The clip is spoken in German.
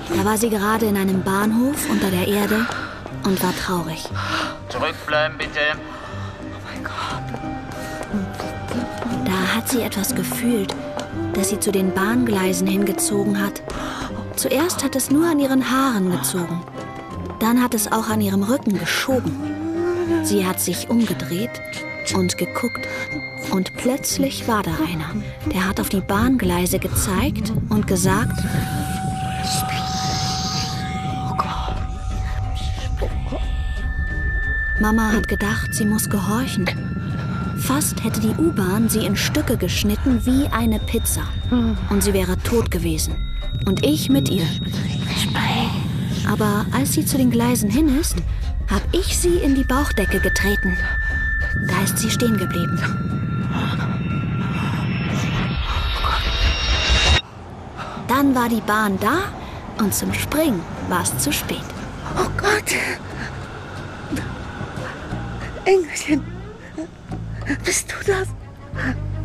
Da war sie gerade in einem Bahnhof unter der Erde und war traurig. Zurückbleiben, bitte. Da hat sie etwas gefühlt, das sie zu den Bahngleisen hingezogen hat. Zuerst hat es nur an ihren Haaren gezogen. Dann hat es auch an ihrem Rücken geschoben. Sie hat sich umgedreht und geguckt. Und plötzlich war da einer. Der hat auf die Bahngleise gezeigt und gesagt: Mama hat gedacht, sie muss gehorchen. Fast hätte die U-Bahn sie in Stücke geschnitten wie eine Pizza. Und sie wäre tot gewesen. Und ich mit ihr. Aber als sie zu den Gleisen hin ist, habe ich sie in die Bauchdecke getreten. Da ist sie stehen geblieben. Dann war die Bahn da und zum Springen war es zu spät. Oh Gott! Engelchen, bist du das?